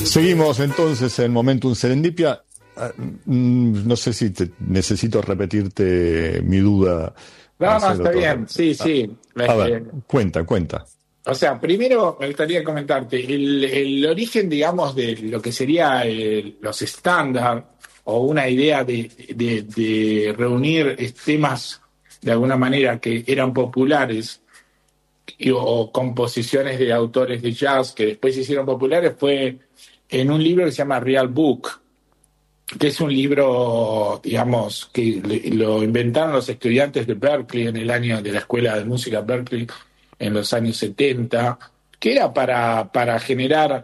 Seguimos entonces en Momentum Serendipia. No sé si necesito repetirte mi duda. No, Marcelo, está bien, sí, sí. A ver, cuenta. O sea, primero me gustaría comentarte el origen, digamos, de lo que sería los estándar o una idea de reunir temas de alguna manera que eran populares o composiciones de autores de jazz que después se hicieron populares fue en un libro que se llama Real Book, que es un libro, digamos, que lo inventaron los estudiantes de Berkeley en el año de la Escuela de Música Berkeley en los años 70, que era para generar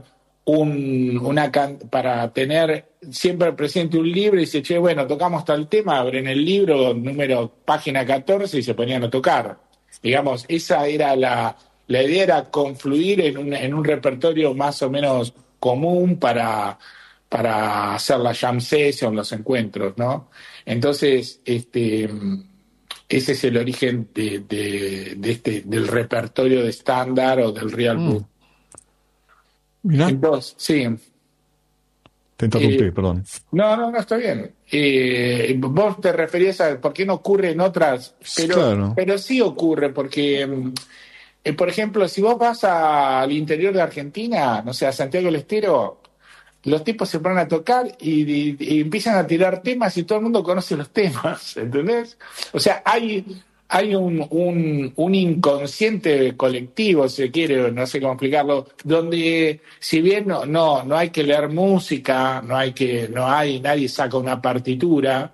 para tener siempre presente un libro y dice, che, bueno, tocamos tal tema, abren el libro, número, página 14 y se ponían a tocar. Digamos, esa era la idea, era confluir en un repertorio más o menos común para hacer la jam session, los encuentros, ¿no? Entonces, ese es el origen del repertorio de estándar o del real book. Mirá. Entonces, sí. Te interrumpí, perdón. No, está bien. Vos te referías a por qué no ocurre en otras, Claro. pero sí ocurre, porque, por ejemplo, si vos vas al interior de Argentina, no sé, a Santiago del Estero, los tipos se ponen a tocar y empiezan a tirar temas y todo el mundo conoce los temas, ¿entendés? O sea, hay un inconsciente colectivo, si se quiere, no sé cómo explicarlo, donde si bien no hay que leer música, nadie saca una partitura,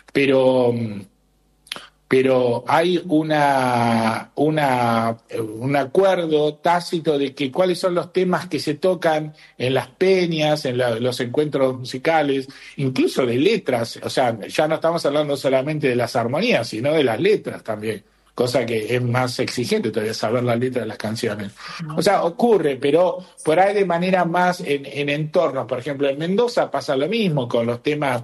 pero hay un acuerdo tácito de que cuáles son los temas que se tocan en las peñas, en los encuentros musicales, incluso de letras. O sea, ya no estamos hablando solamente de las armonías, sino de las letras también, cosa que es más exigente todavía saber la letra de las canciones. O sea, ocurre, pero por ahí de manera más en entornos. Por ejemplo, en Mendoza pasa lo mismo con los temas,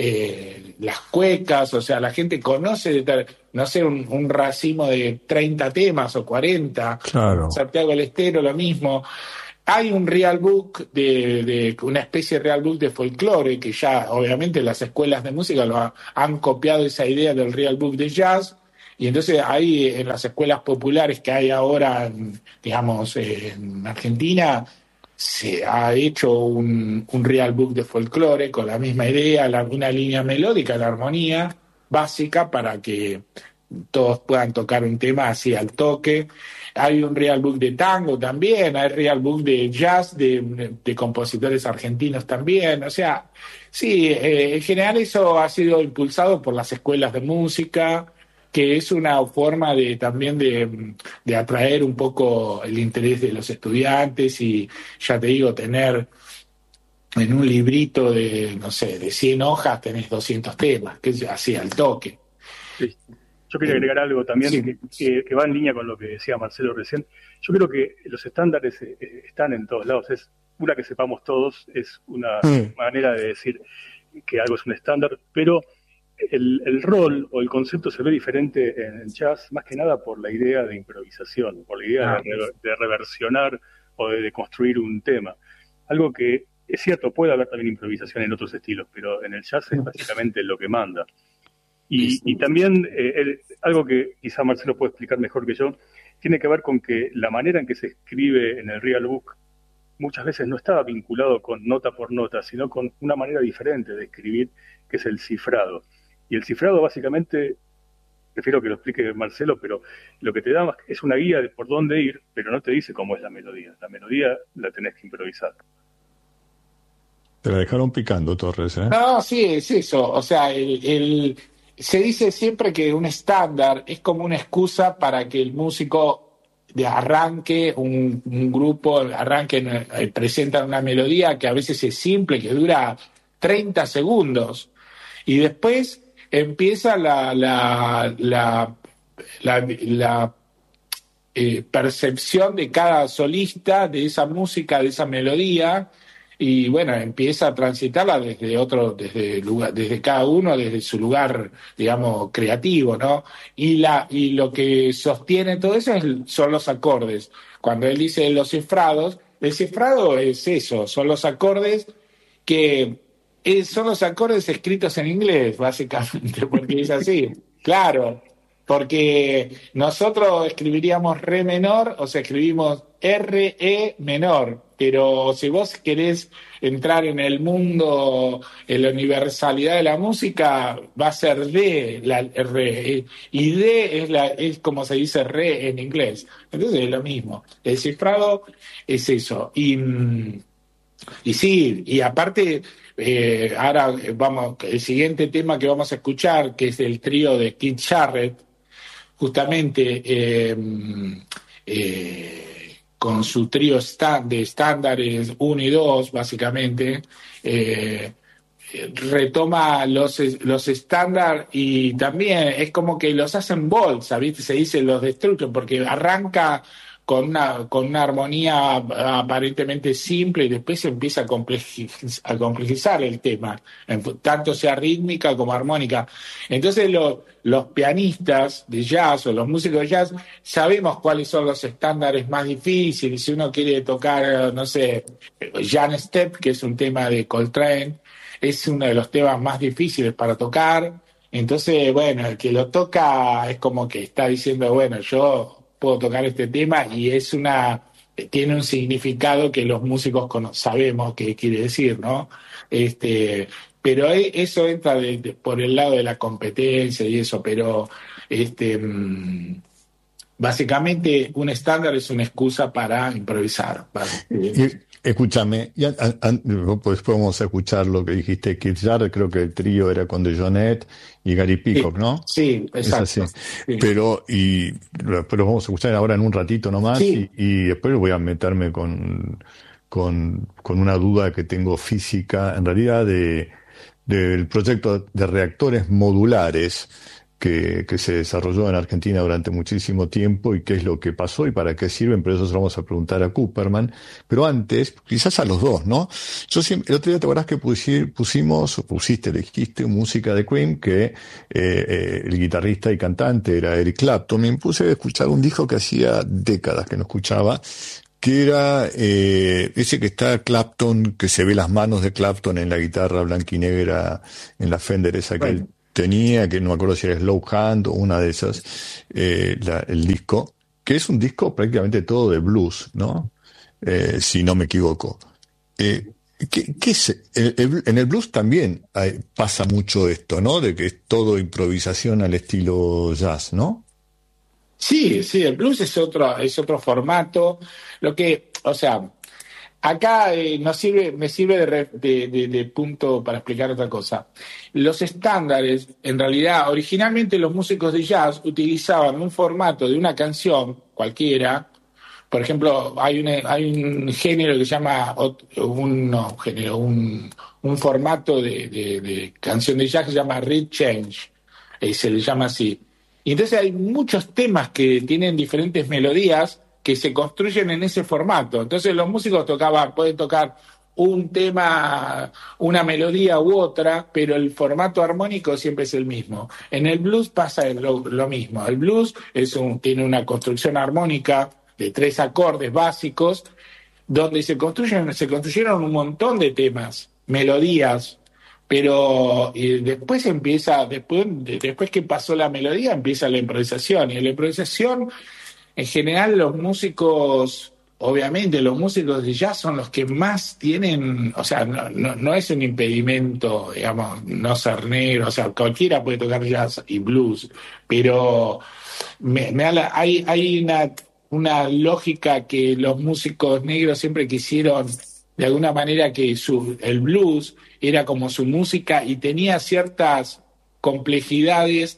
las cuecas, o sea, la gente conoce, no sé, un racimo de 30 temas o 40. Claro. Santiago del Estero, lo mismo. Hay un real book, una especie de real book de folclore, que ya obviamente las escuelas de música han copiado esa idea del real book de jazz, y entonces ahí en las escuelas populares que hay ahora, digamos, en Argentina, se ha hecho un real book de folclore con la misma idea, una línea melódica, la armonía básica para que todos puedan tocar un tema así al toque. Hay un real book de tango también, hay real book de jazz de compositores argentinos también. O sea, sí, en general eso ha sido impulsado por las escuelas de música, que es una forma también de atraer un poco el interés de los estudiantes y, ya te digo, tener en un librito de, no sé, de 100 hojas tenés 200 temas, que es así al toque. Sí. Yo quería agregar algo también que va en línea con lo que decía Marcelo recién. Yo creo que los estándares están en todos lados. Es una que sepamos todos, es una manera de decir que algo es un estándar, pero el rol o el concepto se ve diferente en el jazz, más que nada por la idea de improvisación, por la idea de reversionar o de construir un tema. Algo que es cierto, puede haber también improvisación en otros estilos, pero en el jazz es básicamente lo que manda. Y también algo que quizá Marcelo puede explicar mejor que yo, tiene que ver con que la manera en que se escribe en el Real Book muchas veces no estaba vinculado con nota por nota, sino con una manera diferente de escribir, que es el cifrado. Y el cifrado básicamente, prefiero que lo explique Marcelo, pero lo que te da es una guía de por dónde ir, pero no te dice cómo es la melodía. La melodía la tenés que improvisar. Te la dejaron picando, Torres, ¿eh? No, sí, es eso. O sea, se dice siempre que un estándar es como una excusa para que el músico arranque un grupo, presentan una melodía que a veces es simple, que dura 30 segundos, y después empieza la percepción de cada solista de esa música, de esa melodía, y bueno, empieza a transitarla desde cada uno, desde su lugar, digamos, creativo, ¿no? Y lo que sostiene todo eso son los acordes. Cuando él dice los cifrados, El cifrado es eso, son los acordes que son los acordes escritos en inglés, básicamente, porque es así. Claro, porque nosotros escribiríamos re menor, o sea, escribimos re menor, pero si vos querés entrar en el mundo, en la universalidad de la música, va a ser D, la re, y D es como se dice re en inglés. Entonces es lo mismo. El cifrado es eso. Y sí, y aparte, ahora vamos, el siguiente tema que vamos a escuchar, que es el trío de Keith Jarrett, justamente con su trío de estándares 1 y 2, básicamente, retoma los estándares y también es como que los hacen bolsa, ¿viste? Se dice los destruyen, porque arranca con una armonía aparentemente simple y después se empieza a complejizar el tema, tanto sea rítmica como armónica. Entonces los pianistas de jazz o los músicos de jazz sabemos cuáles son los estándares más difíciles. Si uno quiere tocar, no sé, Jan Step, que es un tema de Coltrane, es uno de los temas más difíciles para tocar. Entonces, bueno, el que lo toca es como que está diciendo, bueno, yo puedo tocar este tema y tiene un significado que los músicos sabemos qué quiere decir, ¿no? Pero eso entra por el lado de la competencia y eso, pero básicamente un estándar es una excusa para improvisar. Escúchame, pues podemos escuchar lo que dijiste, Keith Jarrett, creo que el trío era con DeJohnette y Gary Peacock, ¿no? Sí, exacto. Es así. Sí. Pero vamos a escuchar ahora en un ratito nomás, sí. y después voy a meterme con una duda que tengo física, en realidad del proyecto de reactores modulares que se desarrolló en Argentina durante muchísimo tiempo y qué es lo que pasó y para qué sirven, pero eso se lo vamos a preguntar a Cooperman. Pero antes, quizás a los dos, ¿no? Yo siempre, el otro día te acordás que elegiste música de Cream, que el guitarrista y cantante era Eric Clapton. Me puse a escuchar un disco que hacía décadas que no escuchaba, que era ese que está Clapton, que se ve las manos de Clapton en la guitarra blanquinegra, en la Fender esa que él tenía, que no me acuerdo si era Slow Hand o una de esas, el disco, que es un disco prácticamente todo de blues, ¿no? Si no me equivoco. ¿Qué es? En el blues también pasa mucho esto, ¿no? De que es todo improvisación al estilo jazz, ¿no? Sí, el blues es otro formato. Acá me sirve de punto para explicar otra cosa. Los estándares, en realidad, originalmente los músicos de jazz utilizaban un formato de una canción cualquiera. Por ejemplo, hay un género que se llama un formato de canción de jazz que se llama Rhythm Change, se le llama así. Y entonces hay muchos temas que tienen diferentes melodías que se construyen en ese formato. Entonces los músicos pueden tocar un tema, una melodía u otra, pero el formato armónico siempre es el mismo. En el blues pasa lo mismo. El blues tiene una construcción armónica de 3 acordes básicos, donde se construyeron un montón de temas, melodías, pero después después que pasó la melodía, empieza la improvisación. Y en la improvisación, en general, obviamente los músicos de jazz son los que más tienen, o sea, no es un impedimento, digamos, no ser negro, o sea, cualquiera puede tocar jazz y blues, pero hay una lógica que los músicos negros siempre quisieron, de alguna manera, que el blues era como su música y tenía ciertas complejidades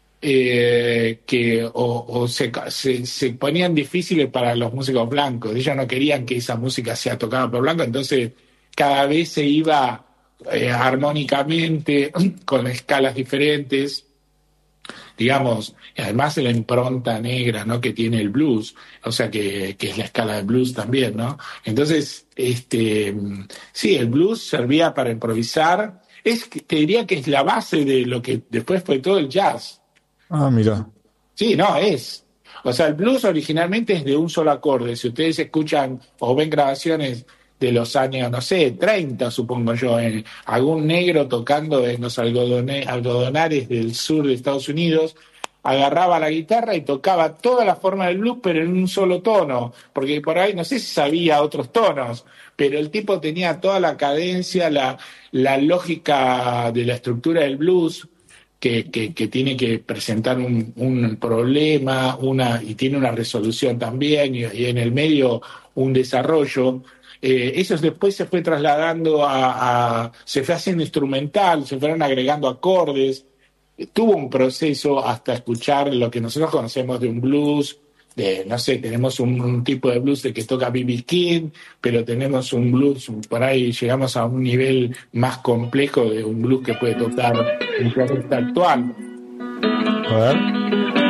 que se ponían difíciles para los músicos blancos. Ellos no querían que esa música sea tocada por blancos, entonces cada vez se iba armónicamente con escalas diferentes, digamos, y además de la impronta negra, ¿no?, que tiene el blues, o sea que es la escala de blues también, ¿no? Entonces, sí, el blues servía para improvisar. Te diría que es la base de lo que después fue todo el jazz. Ah, mira. Sí, no, es. O sea, el blues originalmente es de un solo acorde. Si ustedes escuchan o ven grabaciones de los años, no sé, 30, supongo yo, algún negro tocando en los algodonares del sur de Estados Unidos, agarraba la guitarra y tocaba toda la forma del blues, pero en un solo tono, porque por ahí no sé si sabía otros tonos, pero el tipo tenía toda la cadencia, la lógica de la estructura del blues, que tiene que presentar un problema, y tiene una resolución también, y en el medio un desarrollo. Eso después se fue trasladando se fue haciendo instrumental, se fueron agregando acordes. Tuvo un proceso hasta escuchar lo que nosotros conocemos de un blues, no sé, tenemos un tipo de blues de que toca B.B. King, pero tenemos un blues, por ahí llegamos a un nivel más complejo de un blues que puede tocar un artista actual. A ver.